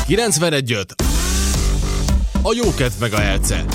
91-5. A jókedv meg a herce.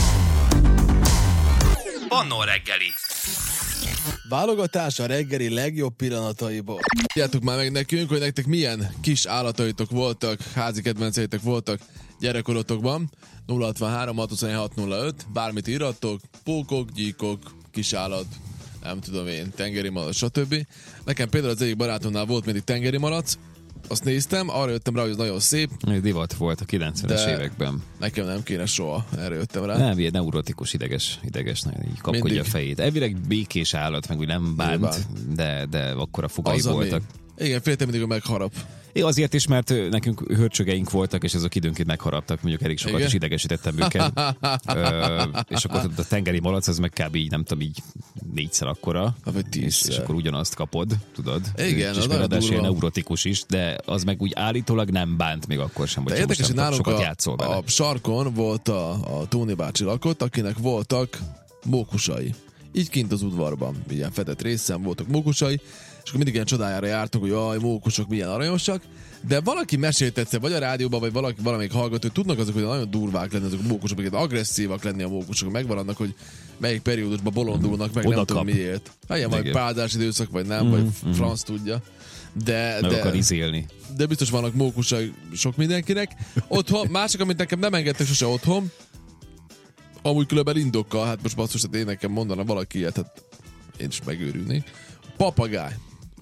Pannó reggeli. Válogatás a reggeli legjobb pillanataiból. Tudjátok már meg nekünk, hogy nektek milyen kis állataitok voltak, házi kedvenceitek voltak gyerekkorotokban. 063 626 05, bármit írhattok, pókok, gyíkok, kisállat, nem tudom én, tengeri malac, stb. Nekem például az egyik barátomnál volt mindig tengeri malac, azt néztem, arra jöttem rá, hogy ez nagyon szép. Divat volt a 90-es években. Nekem nem kéne soha, erre jöttem rá. Nem, ilyen neurotikus, ideges, nagyon így kapkodja a fejét. Elvileg békés állat, meg úgy nem bánt, de akkora fogai voltak. Igen, féltem mindig, hogy megharap. Azért is, mert nekünk hörcsögeink voltak, és azok időnként megharaptak, mondjuk elég sokat is idegesítettem őket. És akkor a tengeri malac, az meg kb. Így, nem tudom, így 4-szer akkora. És akkor ugyanazt kapod, tudod? Igen, és ráadásul ilyen neurotikus is, de az meg úgy állítólag nem bánt még akkor sem, hogy érdekes, hogy nálunk sokat játszol vele. A sarkon volt a Tóni bácsi lakott, akinek voltak mókusai. Így kint az udvarban, ilyen fedett részen voltak mókusai, és akkor mindig ilyen csodájára jártunk, hogy jaj, mókusok milyen aranyosak, de valaki mesélt egyszer, vagy a rádióban, vagy valamelyik hallgató, hogy tudnak azok, hogy nagyon durvák lenni azok a mókusok, hogy agresszívak lenni a mókusok, megvan annak, hogy melyik periódusban bolondulnak, meg nem tudom miért. Ilyen vagy pázás időszak, vagy nem, vagy franc tudja. Meg akar izélni. De biztos vannak mókusai sok mindenkinek. Otthon, másik, amit nekem nem engedtek sose otthon, amúgy különben indokkal, hát most basszus, hát én nekem mondana valaki ilyet, hát én is megőrülnék. Papagáj.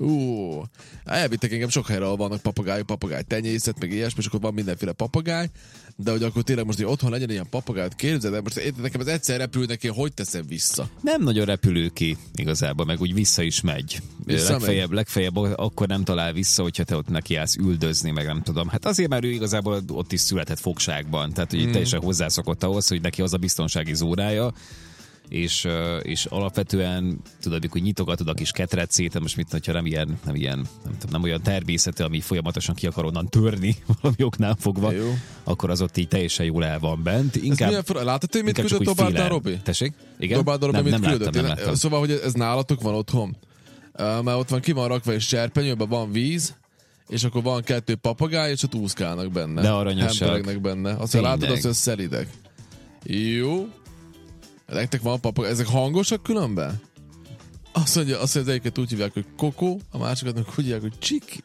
Elvittek engem sok helyre, ahol vannak papagáj tenyészet, meg ilyesmi, és akkor van mindenféle papagáj, de hogy akkor tényleg most, hogy otthon legyen ilyen papagájt, képzeld el, most nekem az egyszer repülnek, én hogy teszem vissza? Nem nagyon repülő ki igazából, meg úgy vissza is megy. Legfeljebb akkor nem talál vissza, hogyha te ott nekiállsz üldözni, meg nem tudom. Hát azért, mert ő igazából ott is született fogságban, tehát hogy teljesen hozzászokott ahhoz, hogy neki az a biztonsági zónája, és alapvetően tudod, hogy nyitogatod a kis ketrecét, most mit, hogyha nem olyan természete, ami folyamatosan ki akar onnan törni valami oknál fogva, akkor az ott így teljesen jól el van bent. Látod, hogy mit küldött Dobárdal Robi? Tessék? Igen? Dobárdal Robi mit küldött? Nem láttam. Szóval, hogy ez nálatok van otthon? Mert ott ki van rakva egy serpenyőben, van víz, és akkor van 2 papagáj, és ott úszkálnak benne. De aranyosak. Benne. Azt látod, azt szelidek. Jó. Nektek van papagáj. Ezek hangosak különben? Azt mondja, az egyiket úgy hívják, hogy Kokó, a másikat úgy hívják, hogy Csiki.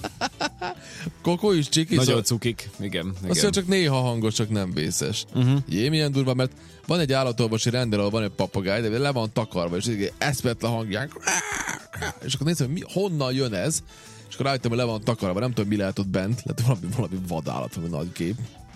Kokó is Csiki. Nagyon cukik, igen. Azt mondja, csak néha hangos, csak nem vészes. Jé, milyen durva, mert van egy állatorvosi rendel, ahol van egy papagáj, de le van takarva, és egy eszmetlen hangján. És akkor nézem, hogy honnan jön ez, és akkor rájöttem, hogy le van takarva, nem tudom, mi lehet ott bent, lehet valami vadállat, valami nagy gép.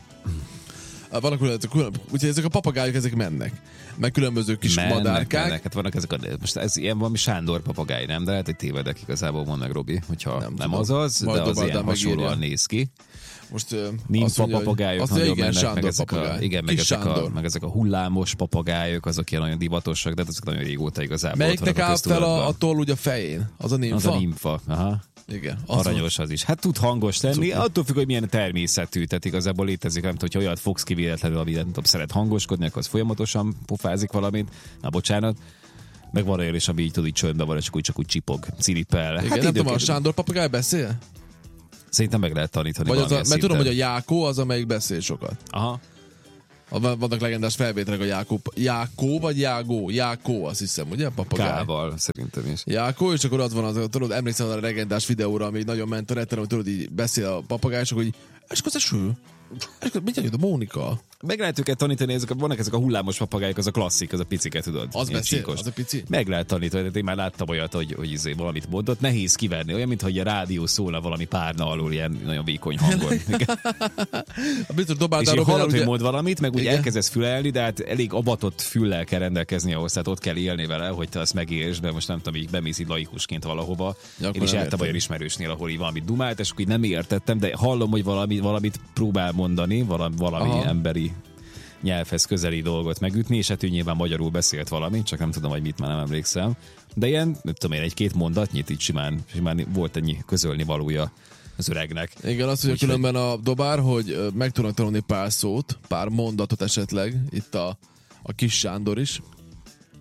Úgyhogy ezek a papagájok, ezek mennek. Meg különböző kis madárkák. Mennek. Hát vannak ezek most ez ilyen valami Sándor papagáj, nem? De lehet, hogy tévedek igazából, mondd meg, Robi, hogyha nem azaz, de az ilyen hasonlóan néz ki. Most Nimfa papagájok nagyon mennek, meg ezek a hullámos papagájok, azok ilyen nagyon divatosak, de ezek nagyon régóta igazából. Melyiknek áll fel a toll ugye a fején? Az a nimfa? Az a nimfa, aha. Igen. Aranyos az is. Hát tud hangos tenni, attól függ, hogy milyen természetű, tehát igazából létezik, nem tudom, hogy olyat fogsz ki véletlenül, ami nem tudom, szeret hangoskodni, akkor az folyamatosan pofázik valamit. Na, bocsánat. Meg van olyan is, ami így tud, így csöndben van, és csak úgy csipog, ciripel. Igen, hát nem tudom, a Sándor papagáj beszél? Szerintem meg lehet tanítani. Mert tudom, hogy a Jákó az, amelyik beszél sokat. Aha. Vannak legendás felvételek a Jákó vagy Jágó? Jákó, azt hiszem, ugye? Papagáj. K-val szerintem is. Jákó, és akkor az van, tudod, emlékszem a legendás videóra, ami nagyon ment a retten, hogy tudod, így beszél a papagáj, és akkor így, és akkor ez mit jön, a Mónika? Meg lehet őket tanítani, vannak ezek a hullámos papagájok, az a klasszik, az a picike, tudod. Az beszél, az a pici? Meg lehet tanítani, én már láttam olyat, hogy valamit mondott, nehéz kiverni, olyan, mintha a rádió szólna valami párna alul, ilyen nagyon vékony hangon. Biztos és én hallod, hogy mond valamit, meg úgy elkezdesz fülelni, de hát elég abatott füllel kell rendelkezni ahhoz, tehát ott kell élni vele, hogy te azt megértsd, de most nem tudom, így bemész így laikusként valahova. Én is jártam olyan ismerősnél, ahol így valamit dumált, és akkor így nem értettem, de hallom, hogy valamit próbál mondani, valami emberi nyelvhez közeli dolgot megütni, és hát ő nyilván magyarul beszélt valamit, csak nem tudom, hogy mit, már nem emlékszem. De ilyen, nem tudom én, 1-2 mondatnyit így simán volt ennyi közölni valója az öregnek. Igen, azt mondja különben a Dobár, hogy meg tudnak tanulni pár szót, pár mondatot esetleg, itt a kis Sándor is.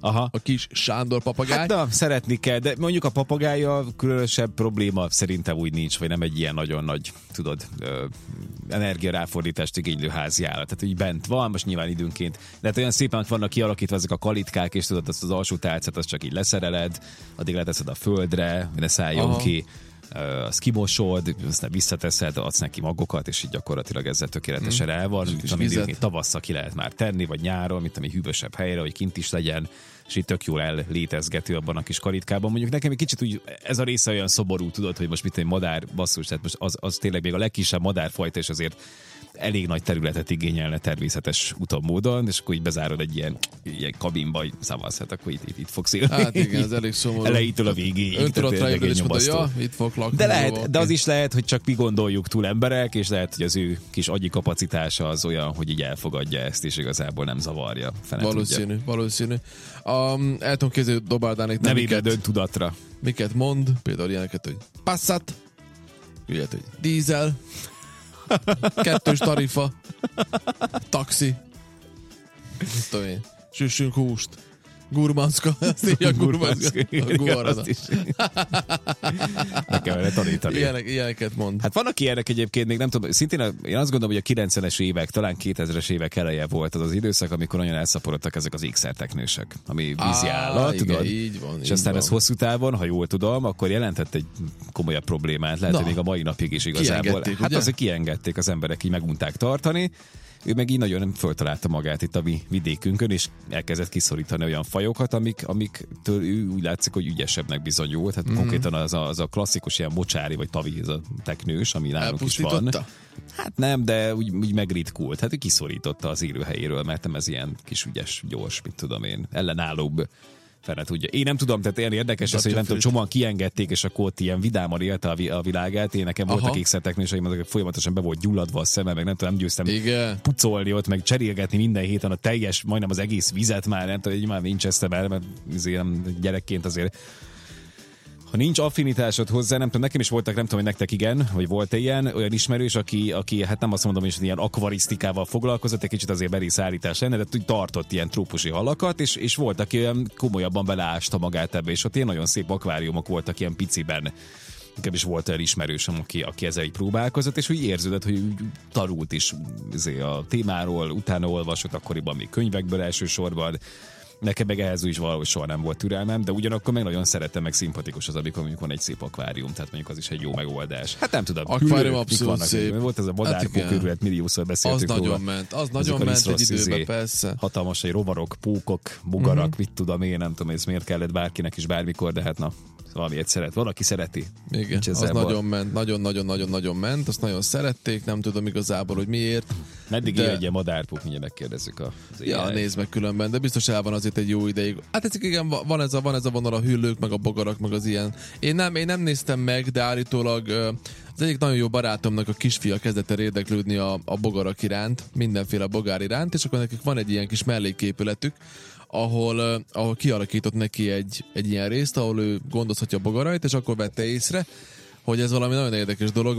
Aha. A kis Sándor papagáj. Hát na, szeretni kell, de mondjuk a papagájja különösebb probléma szerintem úgy nincs, vagy nem egy ilyen nagyon nagy, tudod, energiaráfordítást igénylő házi állat. Tehát úgy bent van, most nyilván időnként, de hát olyan szépen vannak kialakítva ezek a kalitkák, és tudod, azt az alsó tálcát, azt csak így leszereled, addig leteszed a földre, ne szálljon ki, azt kimosod, aztán visszateszed, adsz neki magokat, és így gyakorlatilag ezzel tökéletesen el van. Amit tavasszal ki lehet már tenni, vagy nyáron, mint ami hűvösebb helyre, hogy kint is legyen, és így tök jól ellétezgető abban a kis kalitkában. Mondjuk nekem egy kicsit úgy ez a része olyan szoború, tudod, hogy most mit egy madár, basszus, tehát most az tényleg még a legkisebb madárfajta, és azért elég nagy területet igényelne természetes utómódon, és akkor így bezárod egy ilyen kabinba, hogy szavasz, hát akkor itt fogsz élni. Hát igen, ez elég szomorú. Elejétől a végéig. Ön tudott rájövő, és mondta, ja, itt fog lakni. De az is lehet, hogy csak mi gondoljuk túl emberek, és lehet, hogy az ő kis agyi kapacitása az olyan, hogy így elfogadja ezt, és igazából nem zavarja. Valószínű. El tudom képzelni, hogy dobáldánék nem ébred öntudatra. Miket mond, például ilyeneket, hogy Passat, ilyet, hogy dízel, 2-ös tarifa, taxi, süssünk húst, gurmanszka, azt írja gurmanszka, guarana. Meg kellene tanítani. Ilyeneket mond. Hát vannak ilyenek egyébként, még nem tudom, szintén én azt gondolom, hogy a 90-es évek, talán 2000-es évek eleje volt az időszak, amikor nagyon elszaporodtak ezek az ékszerteknősök, ami vízi állat, tudod? Így van, és aztán ez hosszú távon, ha jól tudom, akkor jelentett egy komolyabb problémát, lehet, hogy még a mai napig is igazából. Hát azért kiengedték, az emberek így megunták tartani, ő meg így nagyon föltalálta magát itt a mi vidékünkön, és elkezdett kiszorítani olyan fajokat, amiktől ő úgy látszik, hogy ügyesebbnek bizonyult. Hát konkrétan az a klasszikus ilyen mocsári, vagy tavi, ez a teknős, ami nálunk is van. Hát nem, de úgy megritkult. Hát ő kiszorította az élőhelyéről, mert nem ez ilyen kis ügyes, gyors, mit tudom én, ellenállóbb. Fene tudja. Én nem tudom, tehát ilyen érdekes ez, hogy nem tudom, csomóan kiengedték, és akkor ott ilyen vidáman élte a világát. Én nekem voltak ékszerteknőseim, azok folyamatosan be volt gyulladva a szemem, meg nem tudom, nem győztem pucolni ott, meg cserélgetni minden héten a teljes, majdnem az egész vizet már, nem tudom, már Winchester el, mert gyerekként azért ha nincs affinitásod hozzá, nem tudom, nekem is voltak, nem tudom, hogy nektek igen, vagy volt ilyen, olyan ismerős, aki hát nem azt mondom, hogy ilyen akvarisztikával foglalkozott, egy kicsit azért berészállítás lenne, de úgy tartott ilyen trópusi halakat, és volt, aki olyan komolyabban beleásta magát ebbe, és ott ilyen nagyon szép akváriumok voltak ilyen piciben. Nekem is volt olyan ismerősöm, aki ezzel így próbálkozott, és úgy érződött, hogy úgy tanult is a témáról, utána olvasott akkoriban még könyvekből elsősorban. Nekem meg ehhez is valahogy soha nem volt türelmem, de ugyanakkor meg nagyon szeretem, meg szimpatikus az, amikor mondjuk van egy szép akvárium, tehát mondjuk az is egy jó megoldás. Hát nem tudom. Akvárium abszolút szép. Volt ez a madárpó körület, milliószor beszéltük róla. Az nagyon ment egy időben, persze. Hatalmas, hogy rovarok, pókok, bogarak, mit tudom én, nem tudom, ez miért kellett bárkinek is bármikor, de hát na, valamiért szeret. Valaki szereti. Igen, az nagyon ment, nagyon ment, azt nagyon szerették, nem tudom igazából, hogy miért. Meddig él egy ilyen madárpók, mindjárt megkérdezzük nézd meg különben, de biztos el van azért egy jó ideig. Hát ez igen, van ez a vonal a hüllők, meg a bogarak, meg az ilyen. Én nem néztem meg, de állítólag az egyik nagyon jó barátomnak a kisfia kezdett el érdeklődni a bogarak iránt, mindenféle bogár iránt, és akkor nekik van egy ilyen kis melléképületük, ahol kialakított neki egy ilyen részt, ahol ő gondozhatja a bogarait, és akkor vette észre, hogy ez valami nagyon érdekes dolog,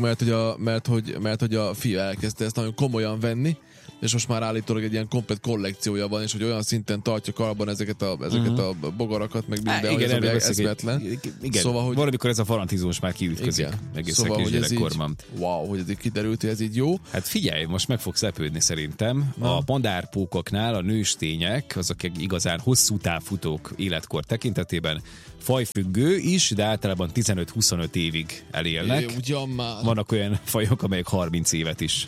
mert hogy a fia elkezdte ezt nagyon komolyan venni, és most már állítólag egy ilyen komplet kollekciója van, és hogy olyan szinten tartja karban ezeket a bogarakat, meg minden, hogy ez eszmetlen. Igen, szóval, hogy valamikor ez a fanatizmus már kiütközik. Egészen szóval, kis gyerekkorban. Hogy ez így kiderült, hogy ez így jó. Hát figyelj, most meg fogsz lepődni szerintem. A madárpókoknál a nőstények, azok igazán hosszú távfutók életkor tekintetében, fajfüggő is, de általában 15-25 évig elélnek. Vannak olyan fajok, amelyek 30 évet is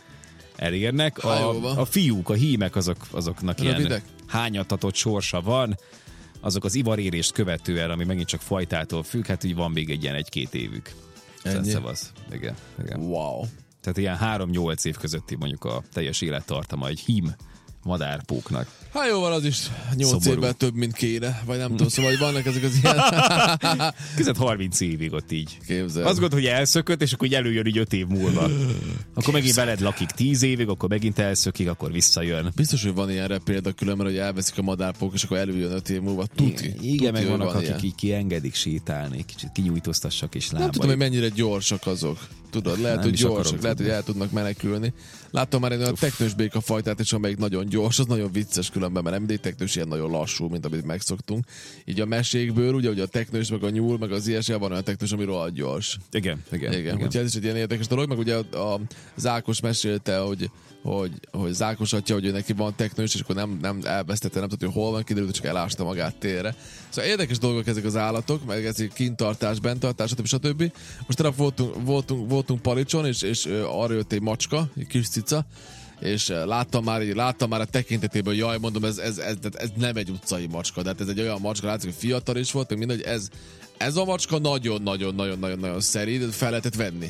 elérnek. A fiúk, a hímek azoknak rövidek. Ilyen hányatatott sorsa van, azok az ivarérést követően, ami megint csak fajtától függ, hát úgy van még egy ilyen 1-2 évük. Ennyi? Igen. Wow. Tehát ilyen 3-8 év közötti mondjuk a teljes élettartama egy hím madárpóknak. Hát jó van, az is 8 évvel több, mint kéne, vagy nem tudom, szóval hogy vannak ezek az ilyen... Között 30 évig ott így. Képzel. Azt gondolod, hogy elszökött, és akkor így előjön így 5 év múlva. Akkor megint veled lakik 10 évig, akkor megint elszökik, akkor visszajön. Biztos, hogy van ilyen példa különben, hogy elveszik a madárpók, és akkor előjön 5 év múlva. Igen, meg vannak, akik így kiengedik sétálni, kicsit kinyújtóztassak és lábba. Nem tudom, hogy mennyire gyorsak azok. Tudod, lehet, hogy gyorsak, lehet, hogy el tudnak menekülni. Láttam már egy olyan teknős békafajtát is, amelyik nagyon gyors, az nagyon vicces különben, mert nem mindig teknős ilyen nagyon lassú, mint amit megszoktunk. Így a mesékből, ugye a teknős, meg a nyúl, meg az ilyesmi, van olyan teknős, ami rohadt gyors. Igen. Úgyhogy ez is egy ilyen érdekes dolog, meg ugye az Ákos mesélte, hogy Zákos atya, hogy ő neki van teknős, és akkor nem elvesztette, nem tudta, hogy hol van, kiderült, csak elásta magát térre. Szóval érdekes dolgok ezek az állatok, meg ez kintartás, benttartás, stb. Most tegnap voltunk Palicson, és arra jött egy macska, egy kis cica, és láttam már a tekintetében, hogy jaj, mondom, ez nem egy utcai macska, de hát ez egy olyan macska, látszik, hogy fiatal is volt, meg mindegy, ez a macska nagyon-nagyon szerint fel lehetett venni.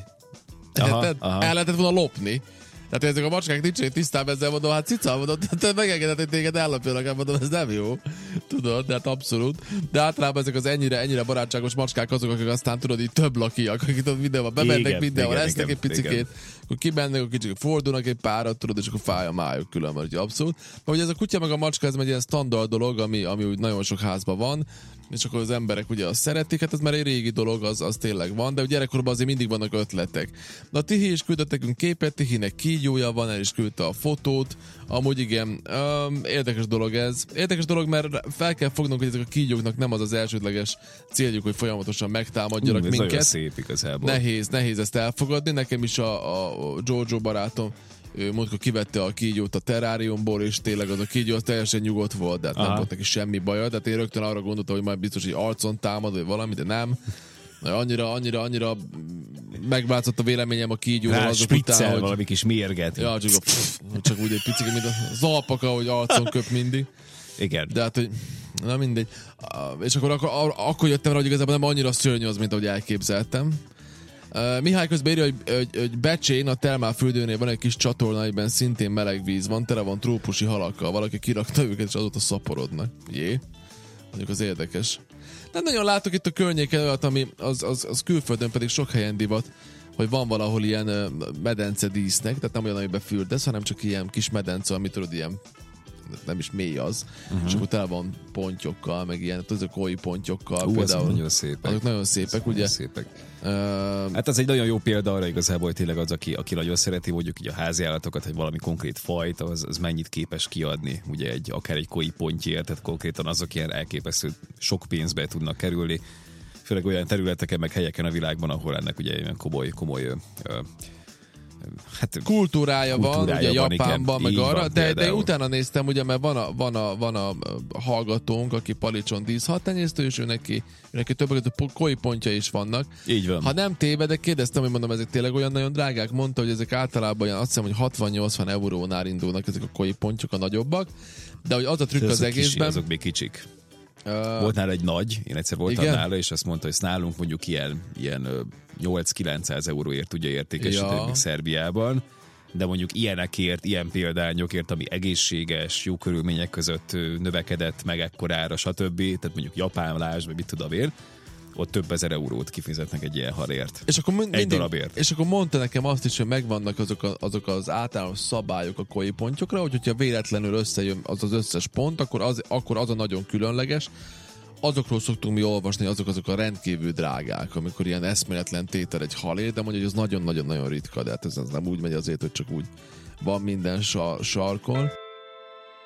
El lehetett volna lopni. Tehát ezek a macskák nincsenek tisztában ezzel, mondom, hát cica, mondom, te megengedett, hogy téged ellopjanak, mondom, ez nem jó. Tudod, de hát abszolút. De általában ezek az ennyire barátságos macskák azok, akik aztán tudod, így több lakiak, akik tudod mindenhol bemennek, mindenhol esznek egy picikét, akkor kimennek, akkor kicsit fordulnak egy párat, tudod, és akkor fáj a májuk különben, hogy abszolút. Mert ugye ez a kutya meg a macska, ez egy ilyen standard dolog, ami úgy nagyon sok házban van, és akkor az emberek ugye azt szeretik, hát ez már egy régi dolog, az tényleg van, de gyerekkorban azért mindig vannak ötletek. Na Tihi is küldött nekünk képet, Tihinek kígyója van, el is küldte a fotót, amúgy igen, érdekes dolog ez. Érdekes dolog, mert fel kell fognunk, hogy ezek a kígyóknak nem az az elsődleges céljuk, hogy folyamatosan megtámadjanak minket. Ez nagyon szép igazából. Nehéz ezt elfogadni, nekem is a Giorgio barátom, ő mondjuk kivette a kígyót a terráriumból, és tényleg az a kígyó az teljesen nyugodt volt, de hát nem volt neki semmi baja, tehát én rögtön arra gondoltam, hogy majd biztos, hogy arcon támad, vagy valami, de nem. Annyira megváltozott a véleményem a kígyóval azok után, hogy... valami kis mérget. Ja, csak úgy egy picit, mint az alpaka, hogy arcon köp mindig. Igen. De hát, hogy na mindegy. És akkor jöttem rá, hogy igazából nem annyira szörnyű az, mint ahogy elképzeltem. Mihály közben írja, hogy Becsén a termálfürdőnél van egy kis csatorna, amiben szintén meleg víz van, tele van trópusi halakkal, valaki kirakta őket, és azóta szaporodnak. Mondjuk az érdekes. Nem nagyon látok itt a környéken olyat, ami az külföldön pedig sok helyen divat, hogy van valahol ilyen medence dísznek, tehát nem olyan, amiben fürdesz, hanem csak ilyen kis medence, amit tudod, ilyen nem is mély az, és akkor tele van pontyokkal, meg ilyen, azok kói pontyokkal. Például, azok nagyon szépek. Azok nagyon szépek, ugye? Szépek. Hát ez egy nagyon jó példa arra igazából, hogy tényleg az, aki nagyon szereti, mondjuk így a házi állatokat, hogy valami konkrét fajt, az mennyit képes kiadni, ugye akár egy kói pontjért, tehát konkrétan azok ilyen elképesztő sok pénzbe tudnak kerülni, főleg olyan területeken, meg helyeken a világban, ahol ennek ugye ilyen komoly kultúrája van, ugye Japánban, meg arra, van, de utána néztem, ugye, mert van a hallgatónk, aki Palicson díszhaltenyésztő, és ő neki többek kói pontja is vannak. Így van. Ha nem tévedek, kérdeztem, hogy mondom, ezek tényleg olyan nagyon drágák, mondta, hogy ezek általában olyan, azt hiszem, hogy 60-80 eurónál indulnak ezek a kói pontyok, a nagyobbak, de hogy az a trükk az egészben... azok még kicsik. Volt nála egy nagy, én egyszer voltam nála, és azt mondta, hogy nálunk mondjuk ilyen 8-900 euróért tudja értékesíteni még Szerbiában, de mondjuk ilyenekért, ilyen példányokért, ami egészséges, jó körülmények között növekedett meg ekkorára, stb. Tehát mondjuk japán lásd, vagy mit tudom én, ott több ezer eurót kifizetnek egy ilyen halért. És akkor egy darabért. És akkor mondta nekem azt is, hogy megvannak azok az általános szabályok a kói pontyokra, hogyha véletlenül összejön az összes pont, akkor az a nagyon különleges. Azokról szoktunk mi olvasni, azok a rendkívül drágák, amikor ilyen eszméletlen tétel egy halé, de mondja, hogy ez nagyon-nagyon-nagyon ritka, de hát ez nem úgy megy azért, hogy csak úgy van minden sarkon.